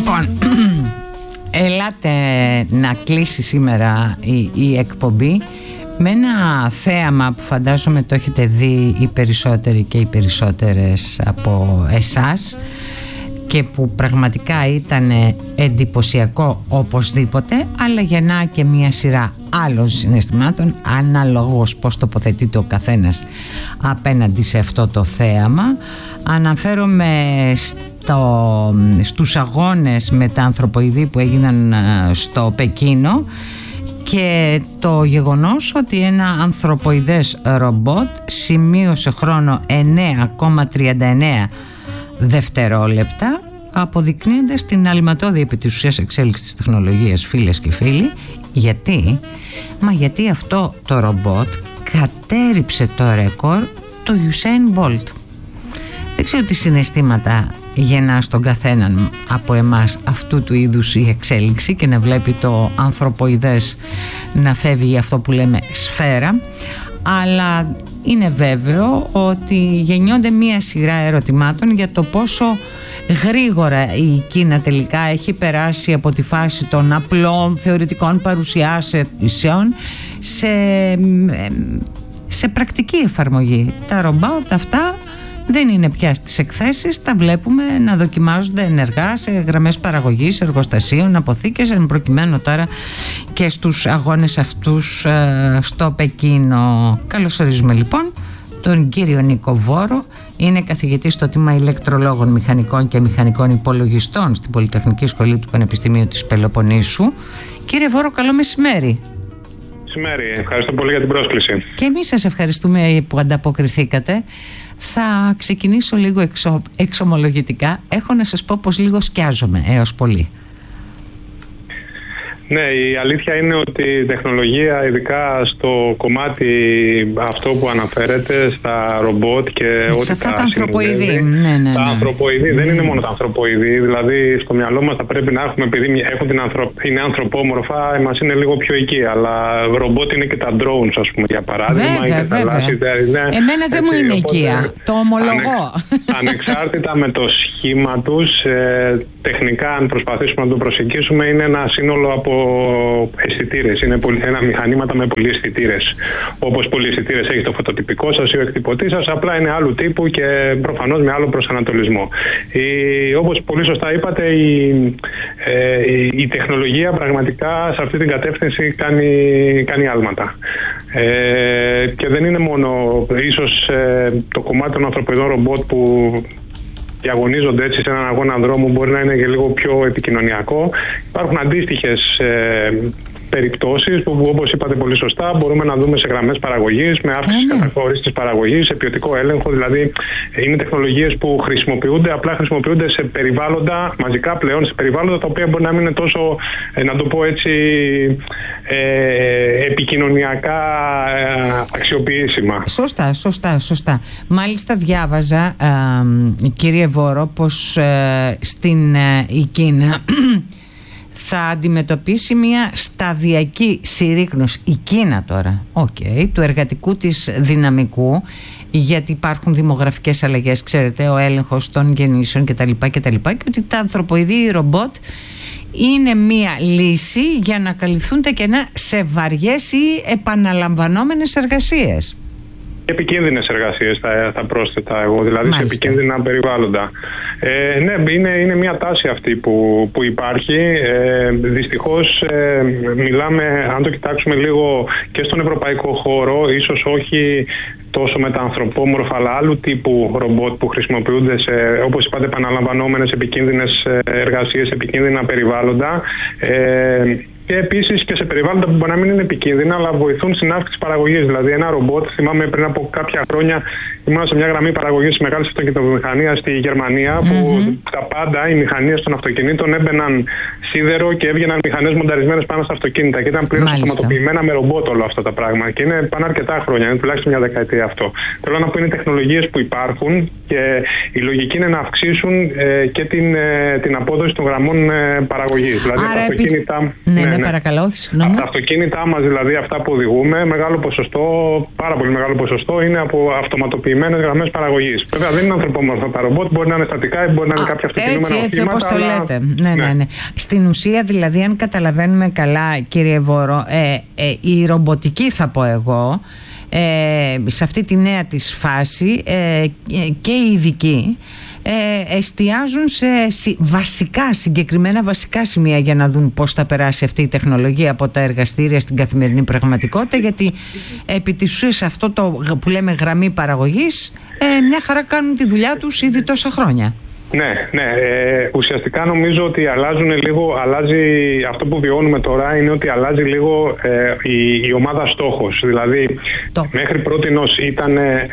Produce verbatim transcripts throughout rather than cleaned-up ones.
Λοιπόν, ελάτε να κλείσει σήμερα η, η εκπομπή με ένα θέαμα που φαντάζομαι το έχετε δει οι περισσότεροι και οι περισσότερες από εσάς και που πραγματικά ήταν εντυπωσιακό οπωσδήποτε, αλλά γεννά και μια σειρά άλλων συναισθημάτων αναλόγως πώς τοποθετείται ο καθένας απέναντι σε αυτό το θέαμα. Αναφέρομαι στο, στους αγώνες με τα ανθρωποειδή που έγιναν στο Πεκίνο και το γεγονός ότι ένα ανθρωποειδές ρομπότ σημείωσε χρόνο εννέα κόμμα τριάντα εννέα δευτερόλεπτα, αποδεικνύοντας την αλματώδη επί της ουσίας εξέλιξη της τεχνολογίας, φίλες και φίλοι. Γιατί? Μα γιατί αυτό το ρομπότ κατέριψε το ρεκόρ του Usain Bolt. Δεν ξέρω τι συναισθήματα γεννά στον καθέναν από εμάς αυτού του είδους η εξέλιξη και να βλέπει το ανθρωποειδές να φεύγει αυτό που λέμε σφαίρα, αλλά είναι βέβαιο ότι γεννιόνται μία σειρά ερωτημάτων για το πόσο γρήγορα η Κίνα τελικά έχει περάσει από τη φάση των απλών θεωρητικών παρουσιάσεων σε, σε πρακτική εφαρμογή. Τα ρομπότ αυτά δεν είναι πια στις εκθέσεις, τα βλέπουμε να δοκιμάζονται ενεργά σε γραμμές παραγωγής, εργοστασίων, αποθήκες, εν προκειμένου τώρα και στους αγώνες αυτούς ε, στο Πεκίνο. Καλωσορίζουμε λοιπόν τον κύριο Νίκο Βόρο, είναι καθηγητής στο τμήμα ηλεκτρολόγων μηχανικών και μηχανικών υπολογιστών στην Πολυτεχνική Σχολή του Πανεπιστημίου της Πελοποννήσου. Κύριε Βόρο, καλό μεσημέρι. Μεσημέρι, ευχαριστώ πολύ για την πρόσκληση. Και εμείς σας ευχαριστούμε που ανταποκριθήκατε. Θα ξεκινήσω λίγο εξο, εξομολογητικά. Έχω να σας πω πως λίγο σκιάζομαι έως πολύ. Ναι, η αλήθεια είναι ότι η τεχνολογία, ειδικά στο κομμάτι αυτό που αναφέρεται, στα ρομπότ και σε ό,τι αυτά τα τα ανθρωποειδή. Ναι, ναι, ναι. Τα ανθρωποειδή mm. δεν είναι μόνο τα ανθρωποειδή. Δηλαδή, στο μυαλό μας θα πρέπει να έχουμε, επειδή έχουν την ανθρω... είναι ανθρωπόμορφα, μας είναι λίγο πιο εκεί. Αλλά ρομπότ είναι και τα drones, ας πούμε, για παράδειγμα. Βέβαια, βέβαια. Ναι, εμένα δεν μου είναι οπότε, οικία. Το ομολογώ. Ανε... Ανεξάρτητα με το σχήμα τους, ε, τεχνικά, αν προσπαθήσουμε να το προσεγγίσουμε, είναι ένα σύνολο από αισθητήρες. Είναι ένα μηχανήματα με πολλοί αισθητήρες. Όπως πολλοί αισθητήρες έχει το φωτοτυπικό σας ή ο εκτυπωτής σας, απλά είναι άλλου τύπου και προφανώς με άλλο προσανατολισμό. Η, όπως πολύ σωστά είπατε, η, ε, η, η τεχνολογία πραγματικά σε αυτή την κατεύθυνση κάνει, κάνει άλματα. Ε, και δεν είναι μόνο ίσως ε, το κομμάτι των ανθρωποειδών ρομπότ που διαγωνίζονται έτσι σε έναν αγώνα δρόμου, μπορεί να είναι και λίγο πιο επικοινωνιακό. Υπάρχουν αντίστοιχες ε, περιπτώσεις που, όπως είπατε πολύ σωστά, μπορούμε να δούμε σε γραμμές παραγωγής, με αύξηση καταχώρησης της παραγωγής, σε ποιοτικό έλεγχο. Δηλαδή, είναι τεχνολογίες που χρησιμοποιούνται, απλά χρησιμοποιούνται σε περιβάλλοντα, μαζικά πλέον, σε περιβάλλοντα τα οποία μπορεί να μην είναι τόσο, ε, να το πω έτσι, ε, επικοινωνιακά ε, αξιοποιήσιμα. Σωστά, σωστά, σωστά. Μάλιστα διάβαζα, ε, κύριε Βόρο, πως ε, στην ε, η Κίνα θα αντιμετωπίσει μια σταδιακή συρρίκνωση, η Κίνα τώρα, okay, του εργατικού της δυναμικού, γιατί υπάρχουν δημογραφικές αλλαγές, ξέρετε, ο έλεγχος των γεννήσεων κτλ. κτλ. Και ότι τα ανθρωποειδή ρομπότ είναι μια λύση για να καλυφθούν τα κενά σε βαριές ή επαναλαμβανόμενες εργασίες. Επικίνδυνες εργασίες θα, θα πρόσθετα εγώ, δηλαδή Μάλιστα. σε επικίνδυνα περιβάλλοντα. Ε, ναι, είναι, είναι μια τάση αυτή που, που υπάρχει. Ε, δυστυχώς ε, μιλάμε, αν το κοιτάξουμε λίγο και στον ευρωπαϊκό χώρο, ίσως όχι τόσο με τα ανθρωπόμορφα, αλλά άλλου τύπου ρομπότ που χρησιμοποιούνται σε, όπως είπατε, επαναλαμβανόμενες επικίνδυνες εργασίες, επικίνδυνα περιβάλλοντα. Ε, Και επίσης και σε περιβάλλοντα που μπορεί να μην είναι επικίνδυνα, αλλά βοηθούν στην αύξηση της παραγωγής. Δηλαδή, ένα ρομπότ, θυμάμαι πριν από κάποια χρόνια, ήμουν σε μια γραμμή παραγωγής μεγάλης αυτοκινητοβιομηχανίας στη Γερμανία, mm-hmm. που τα πάντα, οι μηχανίες των αυτοκινήτων έμπαιναν σίδερο και έβγαιναν μηχανές μονταρισμένες πάνω στα αυτοκίνητα και ήταν πλήρως αυτοματοποιημένα με ρομπότ όλα αυτά τα πράγματα. Και είναι πάνω αρκετά χρόνια, είναι τουλάχιστον μια δεκαετία αυτό. Θέλω να πω, είναι τεχνολογίες που υπάρχουν και η λογική είναι να αυξήσουν ε, και την, ε, την απόδοση των γραμμών ε, παραγωγής. Δηλαδή, Άρα, τα αυτοκίνητα. Επί... Ναι, ναι, ναι, παρακαλώ, όχι, συγγνώμη. Τα αυτοκίνητά μας, δηλαδή αυτά που οδηγούμε, μεγάλο ποσοστό, πάρα πολύ μεγάλο ποσοστό είναι από αυτοματοποιημένες γραμμές παραγωγής. Βέβαια, δεν είναι ανθρωπόμορφα τα ρομπότ, μπορεί να είναι στατικά ή μπορεί να είναι κάποια αυτοκινούμενα οχήματα. Έτσι, έτσι όπως το λέτε. Ναι, ναι, ναι. Στην ουσία, δηλαδή, αν καταλαβαίνουμε καλά, κύριε Βόρο, ε, ε, η ρομποτική, θα πω εγώ, ε, σε αυτή τη νέα της φάση ε, και οι ειδικοί ε, εστιάζουν σε βασικά, συγκεκριμένα βασικά σημεία για να δουν πώς θα περάσει αυτή η τεχνολογία από τα εργαστήρια στην καθημερινή πραγματικότητα, γιατί επί της ουσίας αυτό το που λέμε γραμμή παραγωγής ε, μια χαρά κάνουν τη δουλειά τους ήδη τόσα χρόνια. Ναι, ναι. Ε, ουσιαστικά νομίζω ότι αλλάζουν λίγο, αλλάζει αυτό που βιώνουμε τώρα είναι ότι αλλάζει λίγο ε, η, η ομάδα στόχος. Δηλαδή, το. μέχρι πρότινος ήταν ε,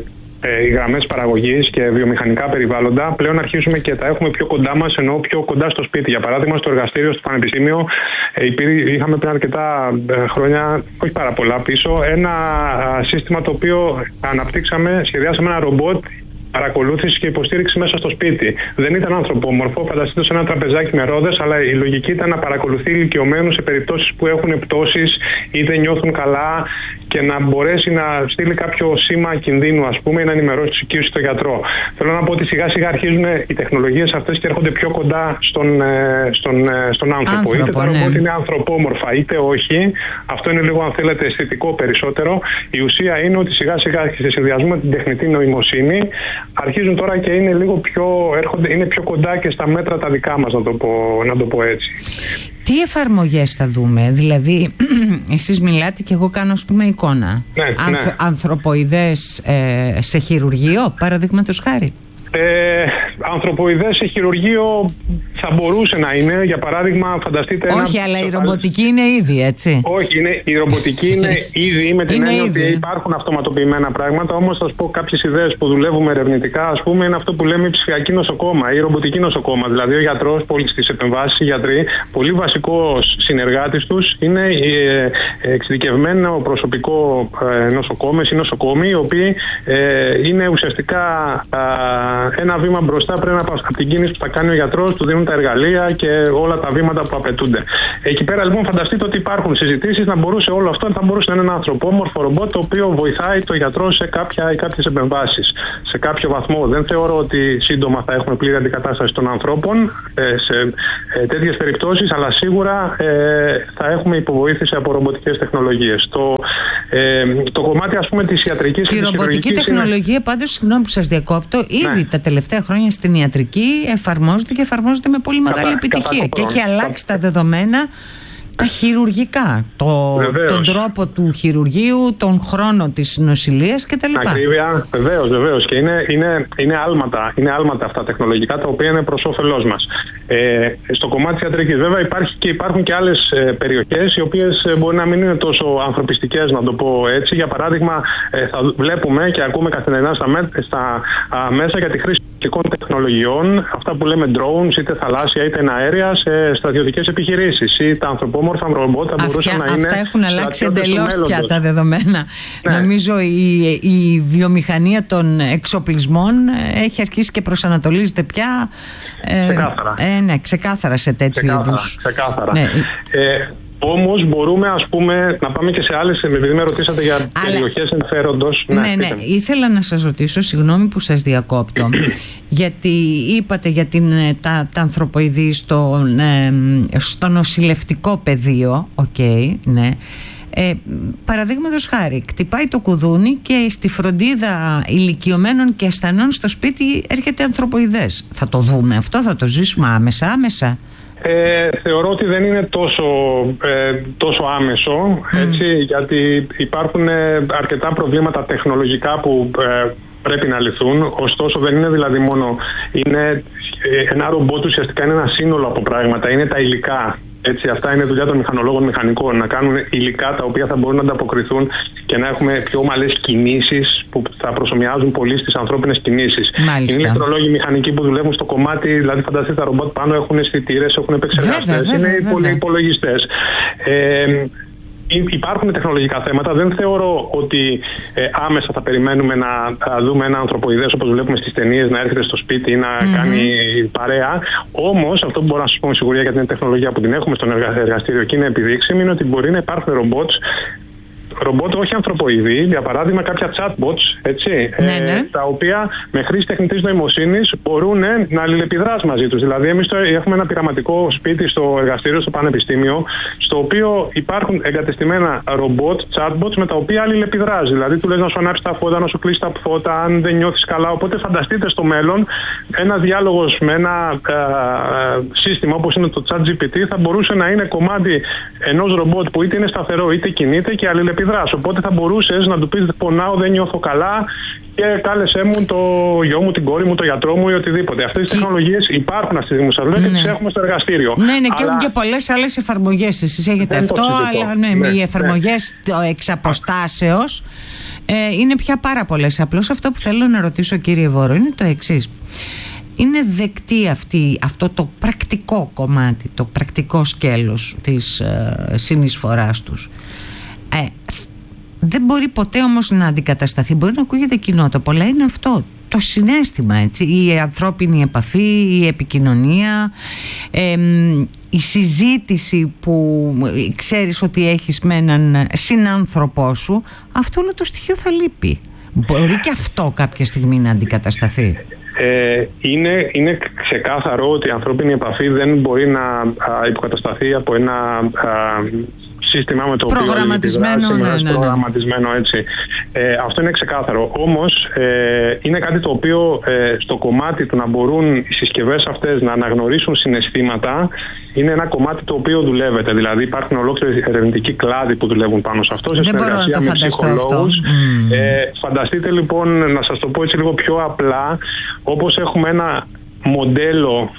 ε, οι γραμμές παραγωγής και βιομηχανικά περιβάλλοντα. Πλέον αρχίζουμε και τα έχουμε πιο κοντά μας, ενώ πιο κοντά στο σπίτι. Για παράδειγμα, στο εργαστήριο, στο πανεπιστήμιο, ε, υπήρ, είχαμε πριν αρκετά χρόνια, όχι πάρα πολλά πίσω, ένα α, σύστημα το οποίο αναπτύξαμε, σχεδιάσαμε ένα ρομπότ παρακολούθηση και υποστήριξη μέσα στο σπίτι. Δεν ήταν ανθρωπόμορφο, φανταστείτε σε ένα τραπεζάκι με ρόδες, αλλά η λογική ήταν να παρακολουθεί ηλικιωμένους σε περιπτώσεις που έχουν πτώσεις ή δεν νιώθουν καλά και να μπορέσει να στείλει κάποιο σήμα κινδύνου, ας πούμε, ή να ενημερώσει τους οικείους στο γιατρό. Θέλω να πω ότι σιγά σιγά αρχίζουν οι τεχνολογίες αυτές και έρχονται πιο κοντά στον, στον, στον άνθρωπο. άνθρωπο. Είτε το ρομπότ ναι. είναι ανθρωπόμορφα, είτε όχι. Αυτό είναι λίγο, αν θέλετε, αισθητικό περισσότερο. Η ουσία είναι ότι σιγά σιγά σε συνδυασμό με την τεχνητή νοημοσύνη αρχίζουν τώρα και είναι λίγο πιο, έρχονται, είναι πιο κοντά και στα μέτρα τα δικά μας, να το πω, να το πω έτσι. Τι εφαρμογές θα δούμε, δηλαδή εσείς μιλάτε και εγώ κάνω, ας πούμε, εικόνα. Ναι, Ανθ, ναι. Ανθρωποειδές ε, σε χειρουργείο, παραδείγματος χάρη. Ε, ανθρωποειδές σε χειρουργείο θα μπορούσε να είναι, για παράδειγμα, φανταστείτε. Όχι, ένα... αλλά η ρομποτική είναι ήδη, έτσι. Όχι, είναι, η ρομποτική είναι ήδη, με την έννοια ότι υπάρχουν αυτοματοποιημένα πράγματα. Όμως, θα σας πω κάποιες ιδέες που δουλεύουμε ερευνητικά, ας πούμε, είναι αυτό που λέμε ψηφιακή νοσοκόμα ή ρομποτική νοσοκόμα. Δηλαδή, ο γιατρός, στις επεμβάσεις, οι γιατροί, πολύ βασικός συνεργάτης τους είναι ε, εξειδικευμένο προσωπικό ε, νοσοκόμες ή νοσοκόμοι, οι οποίοι ε, είναι ουσιαστικά ε, ένα βήμα μπροστά πριν από την κίνηση που θα κάνει ο γιατρός, του δίνουν τα εργαλεία και όλα τα βήματα που απαιτούνται. Εκεί πέρα λοιπόν φανταστείτε ότι υπάρχουν συζητήσεις να μπορούσε όλο αυτό θα μπορούσε να είναι ένα ανθρωπόμορφο ρομπότ το οποίο βοηθάει το γιατρό σε κάποια ή κάποιες επεμβάσεις. Σε κάποιο βαθμό. Δεν θεωρώ ότι σύντομα θα έχουμε πλήρη αντικατάσταση των ανθρώπων ε, σε ε, τέτοιες περιπτώσεις, αλλά σίγουρα ε, θα έχουμε υποβοήθηση από ρομποτικές τεχνολογίες. Το, ε, το κομμάτι, ας πούμε, της ιατρικής και της χειρουργικής. Η ρομποτική τεχνολογία, είναι... πάντως, συγγνώμη που σας διακόπτω, ήδη ναι. τα τελευταία χρόνια στην ιατρική εφαρμόζεται και εφαρμόζεται με πολύ μεγάλη Κατά, επιτυχία και έχει αλλάξει τα δεδομένα τα χειρουργικά, το, τον τρόπο του χειρουργείου, τον χρόνο της νοσηλείας κτλ. Ακρίβεια, βεβαίως, βεβαίως. Και είναι, είναι, είναι, άλματα, είναι άλματα αυτά τεχνολογικά, τα οποία είναι προς όφελός μας. Ε, στο κομμάτι της ιατρικής, βέβαια, υπάρχει και, υπάρχουν και άλλες ε, περιοχές, οι οποίες ε, μπορεί να μην είναι τόσο ανθρωπιστικές, να το πω έτσι. Για παράδειγμα, ε, θα βλέπουμε και ακούμε καθημερινά στα, στα α, μέσα για τη χρήση τεχνολογιών, αυτά που λέμε drones, είτε θαλάσσια είτε αέρια, σε στρατιωτικές επιχειρήσεις ή τα ανθρωπόμορφα ρομπότ θα μπορούσαν να είναι. Αυτά έχουν αλλάξει εντελώς πια τα δεδομένα. Ναι. Νομίζω η, η βιομηχανία των εξοπλισμών έχει αρχίσει και προσανατολίζεται πια ξεκάθαρα, ε, ε, ναι, ξεκάθαρα σε τέτοιου ξεκάθαρα, είδους. Ξεκάθαρα. Ναι. Ε, Όμως μπορούμε, ας πούμε, να πάμε και σε άλλες, επειδή με ρωτήσατε για Αλλά... περιοχές ενδιαφέροντος. Ναι, ναι, ναι. Ήθελα να σας ρωτήσω, συγγνώμη που σας διακόπτω, γιατί είπατε για την, τα, τα ανθρωποειδή στο, ε, στο νοσηλευτικό πεδίο, οκ, okay, ναι. Ε, παραδείγματος χάρη, κτυπάει το κουδούνι και στη φροντίδα ηλικιωμένων και ασθενών στο σπίτι έρχεται ανθρωποειδές. Θα το δούμε αυτό, θα το ζήσουμε άμεσα, άμεσα. Ε, θεωρώ ότι δεν είναι τόσο, ε, τόσο άμεσο, έτσι, mm. γιατί υπάρχουν ε, αρκετά προβλήματα τεχνολογικά που ε, πρέπει να λυθούν. Ωστόσο δεν είναι δηλαδή μόνο, είναι ένα ρομπότ, ουσιαστικά είναι ένα σύνολο από πράγματα, είναι τα υλικά. Έτσι, αυτά είναι δουλειά των μηχανολόγων μηχανικών. Να κάνουν υλικά τα οποία θα μπορούν να ανταποκριθούν και να έχουμε πιο ομαλές κινήσεις που θα προσομοιάζουν πολύ στις ανθρώπινες κινήσεις. Είναι ηλεκτρολόγοι μηχανικοί που δουλεύουν στο κομμάτι, δηλαδή φανταστείτε τα ρομπότ πάνω έχουν αισθητήρες, έχουν επεξεργαστές, είναι υπολογιστές. Ε, Υπάρχουν τεχνολογικά θέματα. Δεν θεωρώ ότι ε, άμεσα θα περιμένουμε να θα δούμε ένα ανθρωποειδές όπως βλέπουμε στις ταινίες να έρχεται στο σπίτι ή να mm-hmm. κάνει παρέα. Όμως, αυτό που μπορώ να σας πω με σιγουριά για την τεχνολογία που την έχουμε στον εργαστήριο και είναι επιδείξιμη είναι ότι μπορεί να υπάρχουν ρομπότ. Ρομπότ όχι ανθρωποειδή, για παράδειγμα κάποια chatbots, έτσι, ναι, ναι. Ε, τα οποία με χρήση τεχνητής νοημοσύνης μπορούν ε, να αλληλεπιδράσουν μαζί τους. Δηλαδή, εμείς έχουμε ένα πειραματικό σπίτι στο εργαστήριο, στο πανεπιστήμιο, στο οποίο υπάρχουν εγκατεστημένα ρομπότ, chatbots, με τα οποία αλληλεπιδράζει. Δηλαδή, του λες να σου ανάψει τα φώτα, να σου κλείσει τα φώτα, αν δεν νιώθεις καλά. Οπότε, φανταστείτε στο μέλλον ένα διάλογος με ένα ε, σύστημα όπως είναι το ChatGPT θα μπορούσε να είναι κομμάτι ενός ρομπότ που είτε είναι σταθερό είτε κινείται και αλληλεπιδράζει. Οπότε θα μπορούσες να του πεις πονάω, δεν νιώθω καλά και κάλεσέ μου το γιο μου, την κόρη μου, το γιατρό μου ή οτιδήποτε. Αυτές τις τεχνολογίες υπάρχουν αυτή τη στιγμή σας λέω και τις έχουμε στο εργαστήριο. Ναι, ναι, αλλά... και έχουν και πολλές άλλες εφαρμογές. Εσείς έχετε δεν αυτό, αλλά ναι, ναι, οι εφαρμογές ναι. εξ αποστάσεως ε, είναι πια πάρα πολλές. Απλώς αυτό που θέλω να ρωτήσω, κύριε Βόρο, είναι το εξής. Είναι δεκτή αυτή, αυτό το πρακτικό κομμάτι, το πρακτικό σκέλος της ε, συνεισφοράς τους. Ε, δεν μπορεί ποτέ όμως να αντικατασταθεί. Μπορεί να ακούγεται κοινότοπο, αλλά είναι αυτό το συναίσθημα, έτσι, η ανθρώπινη επαφή, η επικοινωνία, ε, η συζήτηση που ξέρεις ότι έχεις με έναν συνάνθρωπό σου. Αυτό όλο το στοιχείο θα λείπει. Μπορεί και αυτό κάποια στιγμή να αντικατασταθεί. Ε, είναι, είναι ξεκάθαρο ότι η ανθρώπινη επαφή δεν μπορεί να α, υποκατασταθεί από ένα α, σύστημα με το οποίο προγραμματισμένο, ναι, ναι, ναι. προγραμματισμένο έτσι. Ε, αυτό είναι ξεκάθαρο. Όμως ε, είναι κάτι το οποίο ε, στο κομμάτι του να μπορούν οι συσκευές αυτές να αναγνωρίσουν συναισθήματα είναι ένα κομμάτι το οποίο δουλεύεται. Δηλαδή υπάρχουν ολόκληροι ερευνητικοί κλάδοι που δουλεύουν πάνω σε αυτό. Σε Δεν μπορώ να το φανταστώ αυτό. Mm. Ε, φανταστείτε λοιπόν, να σας το πω έτσι λίγο πιο απλά, όπως έχουμε ένα μοντέλο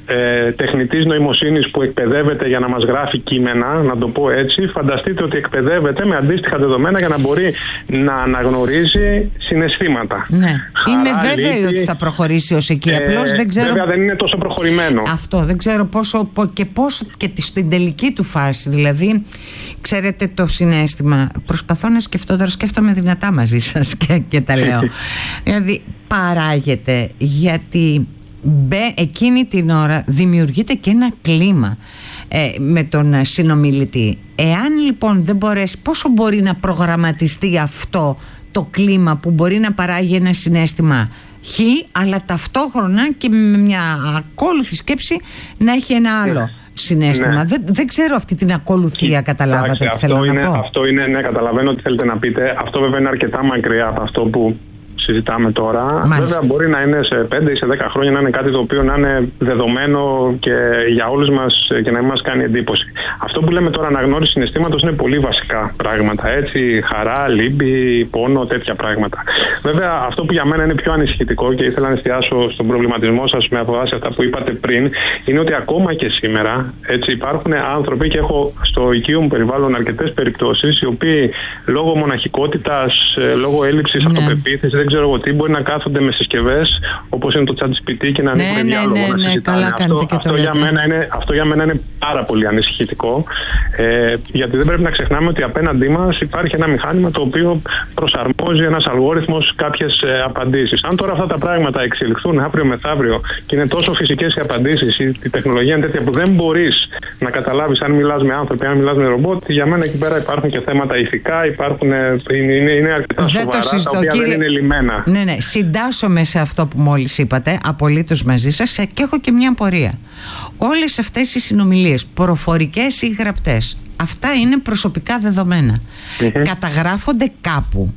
Ε, τεχνητής νοημοσύνης που εκπαιδεύεται για να μας γράφει κείμενα, να το πω έτσι, φανταστείτε ότι εκπαιδεύεται με αντίστοιχα δεδομένα για να μπορεί να αναγνωρίζει συναισθήματα. Ναι. Χαρά, είμαι βέβαιη λύπη, ότι θα προχωρήσει ως εκεί. Ε, Απλώς δεν ξέρω. Βέβαια δεν είναι τόσο προχωρημένο. Αυτό δεν ξέρω πόσο και πόσο και στην τελική του φάση. Δηλαδή, ξέρετε το συναίσθημα. Προσπαθώ να σκεφτώ τώρα, σκέφτομαι δυνατά μαζί σας και, και τα λέω. Δηλαδή, παράγεται γιατί. Μπε, εκείνη την ώρα δημιουργείται και ένα κλίμα ε, με τον συνομιλητή. Εάν λοιπόν δεν μπορέσει, πόσο μπορεί να προγραμματιστεί αυτό το κλίμα που μπορεί να παράγει ένα συναίσθημα χ, αλλά ταυτόχρονα και με μια ακόλουθη σκέψη να έχει ένα άλλο ναι. συναίσθημα. Ναι. Δεν, δεν ξέρω αυτή την ακολουθία, καταλάβατε τι θέλω είναι, να πω. Αυτό είναι, ναι, καταλαβαίνω τι θέλετε να πείτε. Αυτό βέβαια είναι αρκετά μακριά από αυτό που συζητάμε τώρα. Μάλιστα. Βέβαια μπορεί να είναι σε πέντε ή σε δέκα χρόνια να είναι κάτι το οποίο να είναι δεδομένο και για όλους μας και να μην μας κάνει εντύπωση. Αυτό που λέμε τώρα αναγνώριση συναισθήματος είναι πολύ βασικά πράγματα. Έτσι, χαρά, λύπη, πόνο, τέτοια πράγματα. Βέβαια αυτό που για μένα είναι πιο ανησυχητικό και ήθελα να εστιάσω στον προβληματισμό σας με βάση αυτά που είπατε πριν, είναι ότι ακόμα και σήμερα έτσι, υπάρχουν άνθρωποι και έχω στο οικείο μου περιβάλλον αρκετές περιπτώσεις οι οποίοι λόγω μοναχικότητας, λόγω έλλειψης ναι. αυτοπεποίθησης, δεν ξέρω εγώ τι, μπορεί να κάθονται με συσκευές όπως είναι το ChatGPT και να ανοίγουν ναι, διάλογο ναι, ναι, να συζητάνε. Ναι, αυτό, αυτό, για μένα είναι, αυτό για μένα είναι πάρα πολύ ανησυχητικό ε, γιατί δεν πρέπει να ξεχνάμε ότι απέναντί μας υπάρχει ένα μηχάνημα το οποίο προσαρμόζει ένας αλγόριθμος κάποιες ε, απαντήσεις. Αν τώρα αυτά τα πράγματα εξελιχθούν αύριο μεθαύριο και είναι τόσο φυσικές οι απαντήσεις, η, η τεχνολογία είναι τέτοια που δεν μπορείς να καταλάβεις αν μιλάς με άνθρωποι, αν μιλάς με ρομπότ, για μένα εκεί πέρα υπάρχουν και θέματα ηθικά, υπάρχουν, είναι, είναι, είναι αρκετά δεν σοβαρά τα οποία κύριε... δεν είναι λυμμένα. Ναι, ναι, συντάσσομαι σε αυτό που μόλις είπατε, απολύτως μαζί σας και έχω και μια απορία. Όλες αυτές οι συνομιλίες, προφορικές ή γραπτές, αυτά είναι προσωπικά δεδομένα. Mm-hmm. Καταγράφονται κάπου.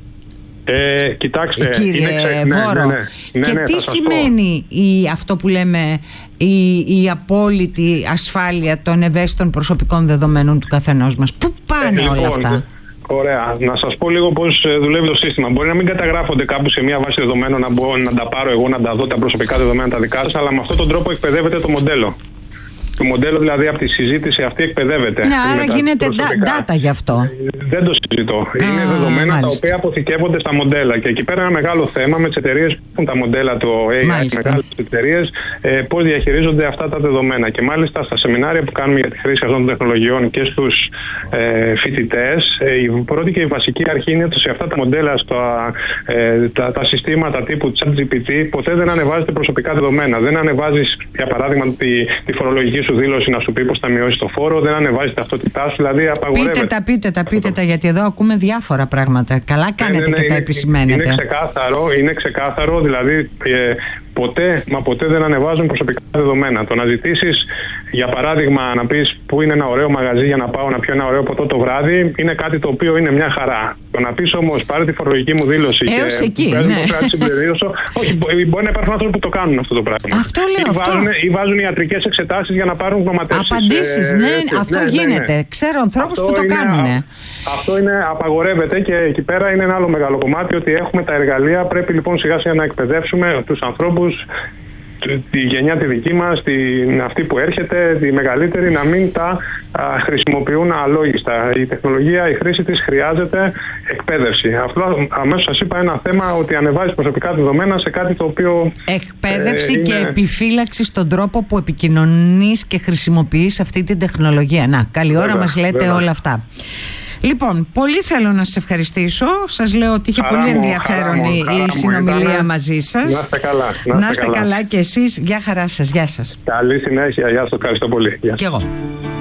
Ε, κοιτάξτε, κύριε είναι ξε... Βόρο, ναι, ναι, ναι. και ναι, ναι, τι σημαίνει η, αυτό που λέμε η, η απόλυτη ασφάλεια των ευαίσθητων προσωπικών δεδομένων του καθενός μας? Πού πάνε ε, όλα λοιπόν, αυτά? Ωραία. Να σας πω λίγο πώς δουλεύει το σύστημα. Μπορεί να μην καταγράφονται κάπου σε μια βάση δεδομένων, να, μπορώ, να τα πάρω εγώ, να τα δω τα προσωπικά δεδομένα τα δικά σας, αλλά με αυτόν τον τρόπο εκπαιδεύεται το μοντέλο. Το μοντέλο δηλαδή από τη συζήτηση αυτή εκπαιδεύεται. Ναι, άρα γίνεται data γι' αυτό. Δεν το συζητώ. Είναι Α, δεδομένα μάλιστα. τα οποία αποθηκεύονται στα μοντέλα. Και εκεί πέρα ένα μεγάλο θέμα με τις εταιρείες που έχουν τα μοντέλα του έι άι, μεγάλες εταιρείες, ε, πώς διαχειρίζονται αυτά τα δεδομένα. Και μάλιστα στα σεμινάρια που κάνουμε για τη χρήση αυτών των τεχνολογιών και στους ε, φοιτητές, ε, η πρώτη και η βασική αρχή είναι ότι σε αυτά τα μοντέλα, στα, ε, τα, τα συστήματα τύπου ChatGPT, ποτέ δεν ανεβάζετε προσωπικά δεδομένα. Δεν ανεβάζεις, για παράδειγμα, τη, τη φορολογική σου δήλωση να σου πει πώς θα μειώσει το φόρο, δεν ανεβάζεις ταυτότητά σου, δηλαδή απαγορεύεται. Πείτε τα, πείτε τα, πείτε τα, γιατί εδώ ακούμε διάφορα πράγματα. Καλά κάνετε ναι, ναι, ναι, και είναι, τα επισημαίνετε. Είναι ξεκάθαρο, είναι ξεκάθαρο, δηλαδή ε, ποτέ, μα ποτέ δεν ανεβάζουν προσωπικά δεδομένα. Το να ζητήσεις, για παράδειγμα, να πεις πού είναι ένα ωραίο μαγαζί για να πάω να πιω ένα ωραίο ποτό το βράδυ, είναι κάτι το οποίο είναι μια χαρά. Το να πεις όμως πάρε τη φορολογική μου δήλωση έως και εκεί, πρέπει ναι. να συμπληρώσω. Όχι, μπορεί να υπάρχουν άνθρωποι που το κάνουν αυτό το πράγμα. Αυτό λέω, ή, αυτό. Βάζουν, ή βάζουν ιατρικές εξετάσεις για να πάρουν γνωματεύσεις. Απαντήσεις, ε, ναι, ε, αυτό ναι, γίνεται. Ναι, ναι. Ξέρω ανθρώπους αυτό που το είναι, κάνουν. Α, αυτό είναι, απαγορεύεται και εκεί πέρα είναι ένα άλλο μεγάλο κομμάτι ότι έχουμε τα εργαλεία. Πρέπει λοιπόν σιγά σιγά να εκπαιδεύσουμε τους ανθρώπους, τη γενιά τη δική μας, την, αυτή που έρχεται, τη μεγαλύτερη, να μην τα α, χρησιμοποιούν αλόγιστα. Η τεχνολογία, η χρήση της χρειάζεται εκπαίδευση. Αυτό αμέσως σας είπα ένα θέμα ότι ανεβάζεις προσωπικά δεδομένα σε κάτι το οποίο... Εκπαίδευση ε, και είναι... επιφύλαξη στον τρόπο που επικοινωνείς και χρησιμοποιείς αυτή την τεχνολογία. Να, καλή ώρα βέβαια, μας λέτε βέβαια. όλα αυτά. Λοιπόν, πολύ θέλω να σας ευχαριστήσω. Σας λέω ότι είχε χαρά πολύ μου, ενδιαφέρον μου, η, η συνομιλία ήταν. μαζί σας. Να είστε καλά. Να είστε, να είστε καλά. καλά και εσείς. Γεια χαρά σας. Γεια σας. Καλή συνέχεια. Γεια σας. Ευχαριστώ πολύ. Γεια. Κι εγώ.